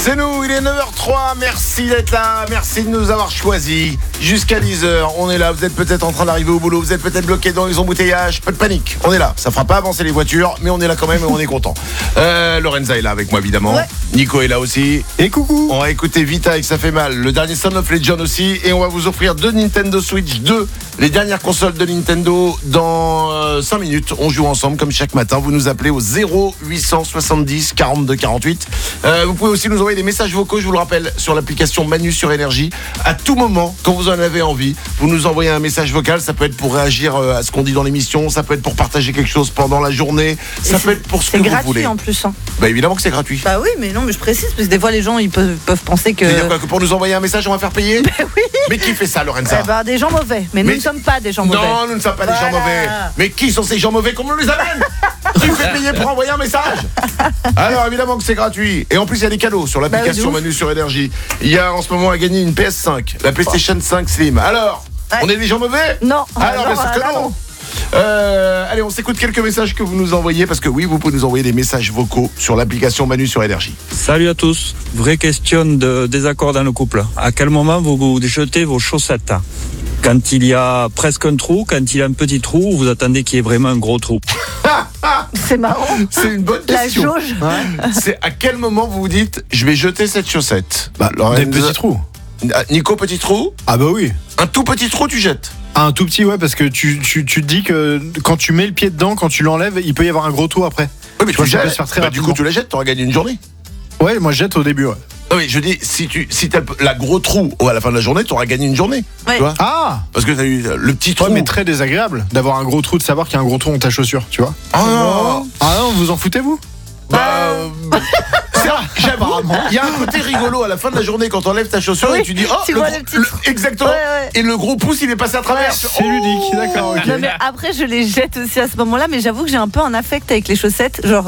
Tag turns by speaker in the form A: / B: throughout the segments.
A: C'est nous, il est 9h03, merci d'être là, merci de nous avoir choisis. Jusqu'à 10h, on est là, vous êtes peut-être en train d'arriver au boulot, vous êtes peut-être bloqué dans les embouteillages, pas de panique, on est là. Ça fera pas avancer les voitures, mais on est là quand même et on est content. Lorenza est là avec moi évidemment, ouais. Nico est là aussi.
B: Et coucou.
A: On va écouter Vita avec Ça fait mal, le dernier Son of Legend aussi, et on va vous offrir 2 Nintendo Switch 2, les dernières consoles de Nintendo dans 5 minutes. On joue ensemble comme chaque matin, vous nous appelez au 0870 42 48. Vous pouvez aussi nous envoyer des messages vocaux, je vous le rappelle, sur l'application Manu sur Énergie. À tout moment, quand vous en avez envie, vous nous envoyez un message vocal. Ça peut être pour réagir à ce qu'on dit dans l'émission, ça peut être pour partager quelque chose pendant la journée, ça peut être pour ce que vous voulez.
C: C'est gratuit en plus. Hein.
A: Bah évidemment que c'est gratuit.
C: Bah oui, mais non, mais je précise parce que des fois les gens ils peuvent penser que.
A: C'est-à-dire quoi, que pour nous envoyer un message, on va faire payer?
C: Bah oui.
A: Mais qui fait ça, Lorenza?
C: Des gens mauvais. Mais nous ne sommes pas des gens mauvais.
A: Non, nous ne sommes pas des gens mauvais. Mais qui sont ces gens mauvais qu'on nous les amène? Tu fais payer pour envoyer un message? Alors évidemment que c'est gratuit. Et en plus il y a des cadeaux sur l'application Manu sur Énergie. Il y a en ce moment à gagner une PS5, la PlayStation 5 Slim. Alors, on est des gens mauvais?
C: Non.
A: Alors bien sûr que non. Allez, on s'écoute quelques messages que vous nous envoyez, parce que oui, vous pouvez nous envoyer des messages vocaux sur l'application Manu sur Énergie.
D: Salut à tous. Vraie question de désaccord dans le couple. À quel moment vous jetez vos chaussettes? Quand il y a presque un trou, quand il y a un petit trou, vous attendez qu'il y ait vraiment un gros trou?
C: C'est marrant.
A: C'est une bonne question.
C: La jauge.
A: Ouais. C'est à quel moment vous vous dites je vais jeter cette chaussette?
B: Des petits trous.
A: Nico, petit trou?
B: Ah bah oui.
A: Un tout petit trou, tu jettes?
B: Un tout petit, ouais, parce que tu te dis que quand tu mets le pied dedans, quand tu l'enlèves, il peut y avoir un gros trou après.
A: Oui, mais tu
B: jettes.
A: peut se faire très rapidement. Du coup, tu la jettes, t'auras gagné une journée.
B: Ouais, moi je jette au début, ouais.
A: Non, mais je dis, si t'as la gros trou à la fin de la journée, t'auras gagné une journée.
C: Ouais.
A: Tu vois?
B: Ah!
A: Parce que t'as eu le petit trou.
B: Ouais, mais très désagréable d'avoir un gros trou, de savoir qu'il y a un gros trou dans ta chaussure, tu vois.
A: Ah non,
B: vous en foutez, vous?
A: Il y a un côté rigolo à la fin de la journée quand t'enlèves ta chaussure et tu dis exactement. Ouais. Et le gros pouce il est passé à travers.
B: C'est ludique, d'accord. Okay.
C: Non, mais après je les jette aussi à ce moment-là, mais j'avoue que j'ai un peu un affect avec les chaussettes, genre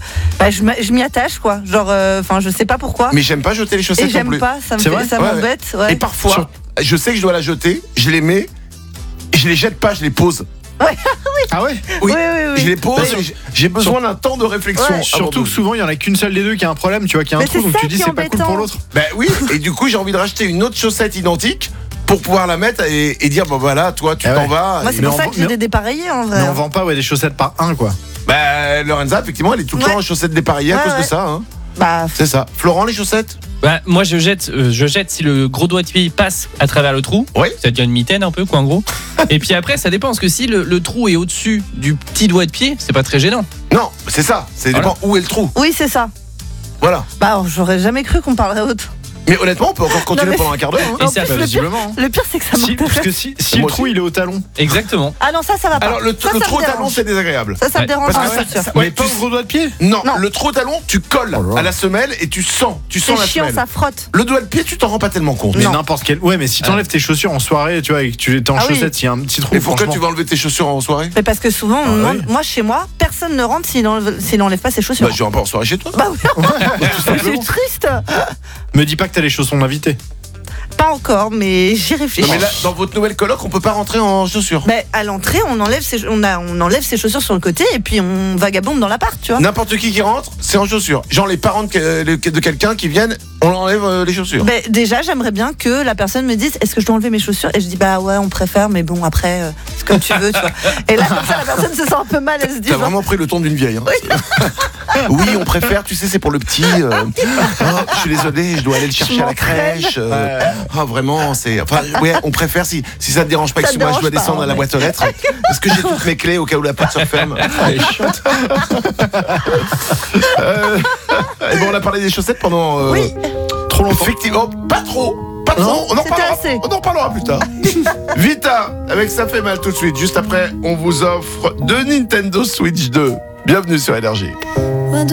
C: je m'y attache quoi, genre je sais pas pourquoi.
A: Mais j'aime pas jeter les chaussettes non plus.
C: J'aime pas, ça m'embête. Ouais.
A: Et parfois, je sais que je dois la jeter, je les mets, je les jette pas, je les pose.
C: Ouais.
B: Ah ouais?
C: Oui.
A: Je les pose, j'ai besoin d'un temps de réflexion.
B: Ouais. Surtout que souvent il y en a qu'une seule des deux qui a un problème, tu vois, qui a un trou, donc tu dis c'est pas cool pour l'autre.
A: Bah oui, et du coup j'ai envie de racheter une autre chaussette identique pour pouvoir la mettre et dire bon voilà, toi tu t'en vas.
C: Moi c'est pour ça que j'ai des dépareillés en vrai.
B: Mais on vend pas des chaussettes par un quoi.
A: Bah Lorenza effectivement elle est tout le temps en chaussettes dépareillées à cause de ça hein.
C: Bah
A: c'est ça. Florent, les chaussettes?
E: Bah, moi je jette si le gros doigt de pied passe à travers le trou.
A: Oui.
E: Ça devient une mitaine un peu quoi en gros. Et puis après ça dépend parce que si le trou est au-dessus du petit doigt de pied, c'est pas très gênant.
A: Non, c'est ça, ça dépend où est le trou.
C: Oui, c'est ça.
A: Voilà.
C: Bah j'aurais jamais cru qu'on parlerait autre.
A: Mais honnêtement, on peut encore continuer pendant un quart d'heure.
E: Et ça,
C: le pire, c'est que ça m'intéresse.
B: Parce que si le trou il est au talon.
E: Exactement.
C: Ah non, ça va pas.
A: Alors le trou au talon, c'est désagréable.
C: Ça me dérange pas.
B: Mais pas au gros doigt de pied?
A: Non, le trou au talon, tu colles à la semelle et tu sens la semelle.
C: C'est chiant, ça frotte.
A: Le doigt de pied, tu t'en rends pas tellement compte.
B: Mais n'importe quel. Ouais, mais si t'enlèves tes chaussures en soirée, tu vois, et que tu es en chaussettes, s'il y a un petit trou.
A: Et pourquoi tu vas enlever tes chaussures en soirée?
C: Mais parce que souvent, moi chez moi, personne ne rentre s'il n'enlève pas ses chaussures.
A: Bah je vais pas en soirée chez toi.
C: Bah oui. C'est triste.
B: Me dis pas que t'as les chaussons d'invité.
C: Pas encore, mais j'y réfléchis.
A: Mais là, dans votre nouvelle coloc, on peut pas rentrer en chaussures.
C: Mais à l'entrée, on enlève ses chaussures sur le côté et puis on vagabonde dans l'appart, tu vois.
A: N'importe qui rentre, c'est en chaussures. Genre les parents de quelqu'un qui viennent, on enlève les chaussures.
C: Mais déjà, j'aimerais bien que la personne me dise est-ce que je dois enlever mes chaussures? Et je dis bah ouais, on préfère, mais bon après, c'est comme tu veux, tu vois. Et là, comme ça, la personne se sent un peu mal, elle se dit.
A: T'as vraiment pris le ton d'une vieille. Hein. Oui, on préfère, tu sais, c'est pour le petit. Je suis désolé, je dois aller le chercher à la crèche. Vraiment, c'est. Enfin, ouais, on préfère si ça te dérange pas que moi je dois descendre à la boîte aux lettres. Parce que j'ai toutes mes clés au cas où la porte se referme. Bon, on a parlé des chaussettes pendant.
C: Oui.
A: Trop longtemps. Effectivement, pas trop. On en parlera plus tard. Vita, avec Ça fait mal tout de suite. Juste après, on vous offre 2 Nintendo Switch 2. Bienvenue sur Énergie.